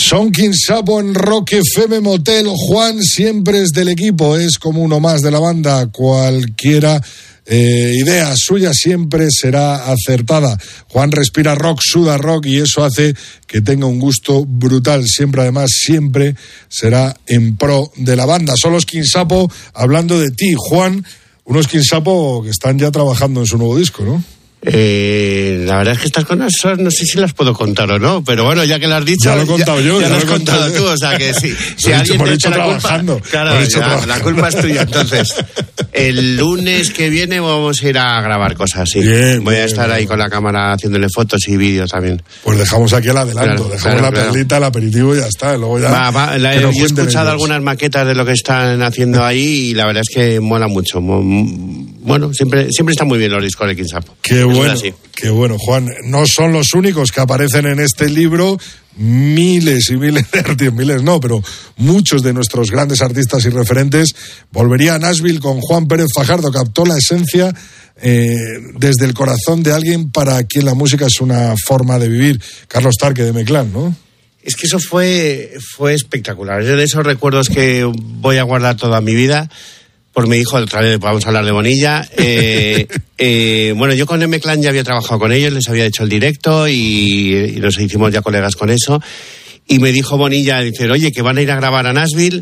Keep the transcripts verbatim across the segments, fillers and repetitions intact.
Son Quinsapo en Rock F M Motel. Juan siempre es del equipo, es como uno más de la banda. Cualquiera eh, idea suya siempre será acertada. Juan respira rock, suda rock y eso hace que tenga un gusto brutal. Siempre, además, siempre será en pro de la banda. Son los Quinsapo hablando de ti, Juan. Unos Quinsapo que están ya trabajando en su nuevo disco, ¿no? Eh, la verdad es que estas cosas no sé si las puedo contar o no, pero bueno, ya que lo has dicho, ya lo he contado ya, yo, ya, ya lo has lo contado contado tú, o sea que sí, si alguien te echa la culpa, claro, ya, la culpa es tuya. Entonces, el lunes que viene vamos a ir a grabar cosas, sí. Bien, voy bien, a estar bien. ahí con la cámara haciéndole fotos y vídeos también. Pues dejamos aquí el adelanto, claro, dejamos claro, la claro. perlita, el aperitivo y ya está. Luego ya va, va, la, yo he escuchado algunas maquetas de lo que están haciendo ahí y la verdad es que mola mucho. Bueno, siempre siempre están muy bien los discos de Quinsapo. Qué bueno, qué bueno, Juan. No son los únicos que aparecen en este libro. Miles y miles de artistas, miles no, pero muchos de nuestros grandes artistas y referentes. Volvería a Nashville con Juan Pérez Fajardo. Captó la esencia eh, desde el corazón de alguien para quien la música es una forma de vivir. Carlos Tarque de M-Clan, ¿no? Es que eso fue, fue espectacular. Es de esos recuerdos que voy a guardar toda mi vida. Por mi hijo, otra vez vamos a hablar de Bonilla. Eh, eh, bueno, yo con M-Clan ya había trabajado con ellos, les había hecho el directo y, y nos hicimos ya colegas con eso. Y me dijo Bonilla, dice, oye, que van a ir a grabar a Nashville,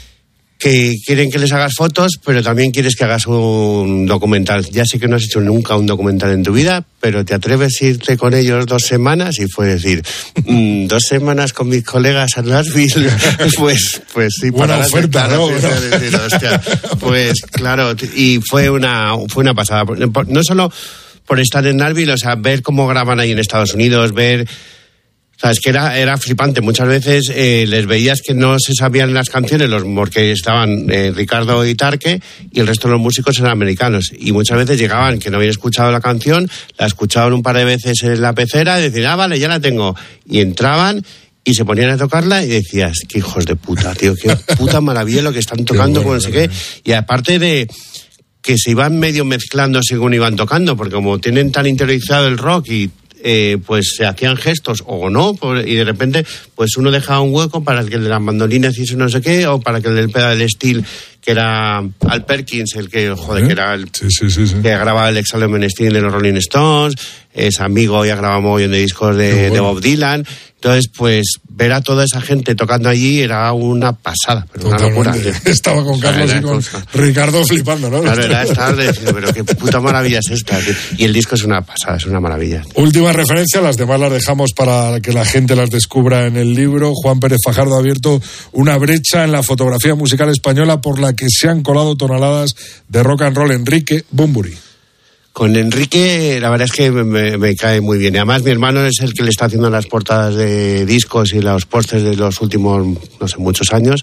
que quieren que les hagas fotos, pero también quieres que hagas un documental. Ya sé que no has hecho nunca un documental en tu vida, pero te atreves a irte con ellos dos semanas y fue decir, mmm, dos semanas con mis colegas a Nashville, pues, pues sí. Buena para oferta, claro, ¿no? Decir, decir, hostia, pues claro, y fue una, fue una pasada. No solo por estar en Nashville, o sea, ver cómo graban ahí en Estados Unidos, ver... O sea, es que era, era flipante. Muchas veces eh, les veías que no se sabían las canciones, los porque estaban eh, Ricardo y Tarque, y el resto de los músicos eran americanos. Y muchas veces llegaban que no habían escuchado la canción, la escuchaban un par de veces en la pecera y decían, ah, vale, ya la tengo. Y entraban y se ponían a tocarla y decías, qué hijos de puta, tío, qué puta maravilla lo que están tocando, con no sé qué. Y aparte de... que se iban medio mezclando según iban tocando, porque como tienen tan interiorizado el rock y eh, pues se hacían gestos o no, por, y de repente pues uno dejaba un hueco para que el de las mandolinas hiciese no sé qué, o para que el del pedal steel, que era Al Perkins, el que, joder, que era el sí, sí, sí, sí. que grababa el Exalted Steel de los Rolling Stones, es amigo, ya grababa un montón de discos de, bueno. de Bob Dylan. Entonces, pues, ver a toda esa gente tocando allí era una pasada, pero totalmente. Una locura. Tío. Estaba con Carlos y con cosa. Ricardo flipando, ¿no? Claro, era estar diciendo, pero qué puta maravilla es esta, tío. Y el disco es una pasada, es una maravilla. Última referencia, las demás las dejamos para que la gente las descubra en el libro. Juan Pérez Fajardo ha abierto una brecha en la fotografía musical española por la que se han colado toneladas de rock and roll. Enrique Bunbury. Con Enrique, la verdad es que me, me cae muy bien. Y además, mi hermano es el que le está haciendo las portadas de discos y los pósters de los últimos, no sé, muchos años.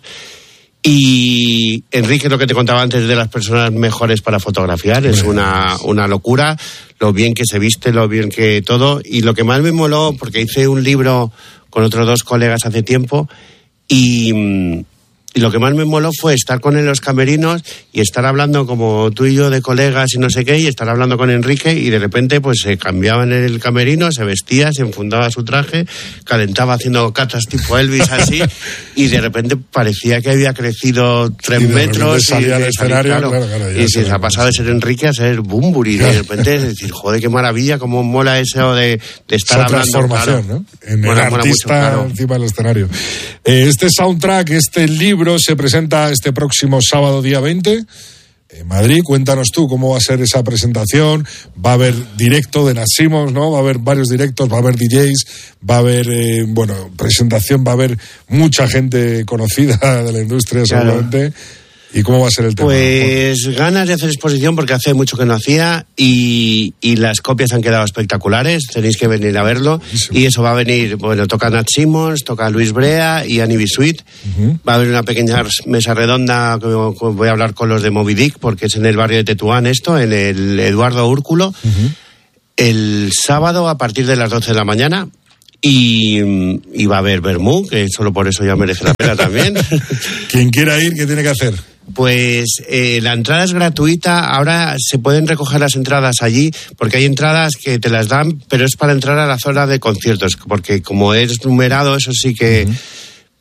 Y Enrique, lo que te contaba antes de las personas mejores para fotografiar, es una, una locura. Lo bien que se viste, lo bien que todo. Y lo que más me moló, porque hice un libro con otros dos colegas hace tiempo, y... Y lo que más me moló fue estar con él en los camerinos y estar hablando como tú y yo de colegas y no sé qué, y estar hablando con Enrique y de repente pues se cambiaba en el camerino, se vestía, se enfundaba su traje, calentaba haciendo catas tipo Elvis así y de repente parecía que había crecido tres y de metros. Salía y al escenario, claro, claro, claro, y se, se ha pasado de ser Enrique a ser Bunbury y de repente es decir, joder, qué maravilla, cómo mola eso de, de estar esa hablando. Transformación, claro. ¿no? En mola, el artista mola mucho, claro. encima del escenario. Eh, este soundtrack, este libro se presenta este próximo sábado día veinte en Madrid. Cuéntanos tú cómo va a ser esa presentación. Va a haber directo de Nacimos, ¿no? Va a haber varios directos, va a haber D Js, va a haber, eh, bueno, presentación, va a haber mucha gente conocida de la industria, claro. Seguramente. ¿Y cómo va a ser el tema? Pues ganas de hacer exposición porque hace mucho que no hacía y, y las copias han quedado espectaculares, tenéis que venir a verlo. Buenísimo. Y eso va a venir, bueno, toca Nat Simmons, toca Luis Brea y Annie Bisuit. Uh-huh. Va a haber una pequeña mesa redonda que voy a hablar con los de Moby Dick porque es en el barrio de Tetuán esto, en el Eduardo Úrculo. Uh-huh. El sábado a partir de las doce de la mañana. Y, y va a haber vermú, que solo por eso ya merece la pena también. Quien quiera ir, ¿qué tiene que hacer? Pues eh, la entrada es gratuita. Ahora se pueden recoger las entradas allí, porque hay entradas que te las dan, pero es para entrar a la zona de conciertos, porque como es numerado, eso sí que... Uh-huh.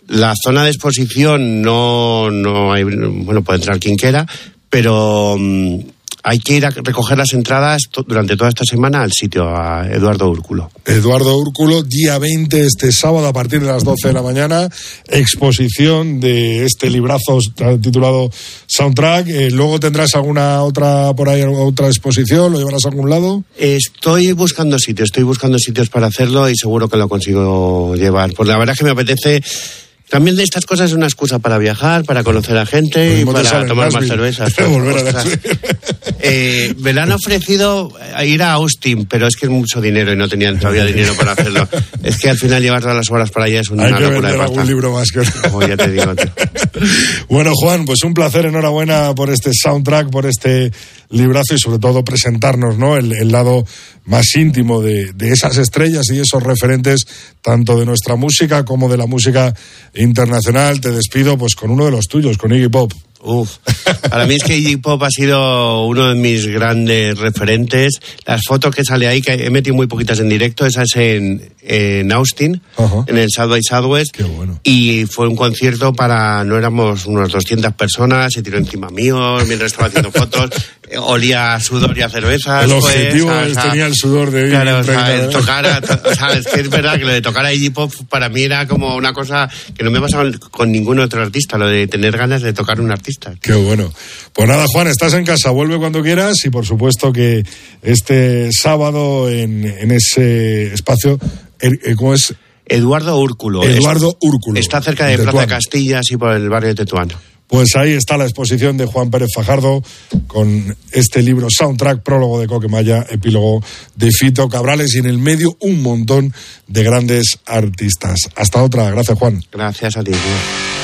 La zona de exposición no, no hay, bueno, puede entrar quien quiera, pero um, hay que ir a recoger las entradas to- durante toda esta semana al sitio, a Eduardo Úrculo. Eduardo Úrculo, día veinte, este sábado a partir de las doce de la mañana, exposición de este librazo titulado Soundtrack. Eh, luego tendrás alguna otra por ahí, otra exposición, ¿lo llevarás a algún lado? Estoy buscando sitios, estoy buscando sitios para hacerlo y seguro que lo consigo llevar. Pues la verdad es que me apetece. También de estas cosas es una excusa para viajar, para conocer a gente pues y para tomar más cervezas. Volver a eh, me lo han ofrecido a ir a Austin, pero es que es mucho dinero y no tenían todavía dinero para hacerlo. Es que al final llevar todas las horas para allá es una Hay que locura de vender pasta. algún libro más que... Oh, ya te digo, tío. Bueno, Juan, pues un placer, enhorabuena por este soundtrack, por este librazo y sobre todo presentarnos, ¿no?, el, el lado más íntimo de, de esas estrellas y esos referentes tanto de nuestra música como de la música internacional. Te despido pues con uno de los tuyos, con Iggy Pop. Uf, para mí es que Iggy Pop ha sido uno de mis grandes referentes. Las fotos que sale ahí, que he metido muy poquitas en directo, esa es en, en Austin, uh-huh. en el South by Southwest. Qué bueno. Y fue un concierto para, no éramos unas doscientas personas, se tiró encima mío mientras estaba haciendo fotos, olía a sudor y a cerveza. El objetivo pues, o sea, tenía el sudor de Iggy. Claro, o sea, el tocar a, o sea, es que es verdad que lo de tocar a Iggy Pop para mí era como una cosa que no me pasaba con ningún otro artista, lo de tener ganas de tocar a un artista. Qué bueno. Pues nada, Juan, estás en casa, vuelve cuando quieras y por supuesto que este sábado en, en ese espacio, ¿cómo es? Eduardo Úrculo. Eduardo Úrculo. Está cerca de Plaza Castilla, así por el barrio de Tetuán. Pues ahí está la exposición de Juan Pérez Fajardo con este libro Soundtrack, prólogo de Coquemaya, epílogo de Fito Cabrales y en el medio un montón de grandes artistas. Hasta otra. Gracias, Juan. Gracias a ti, tío.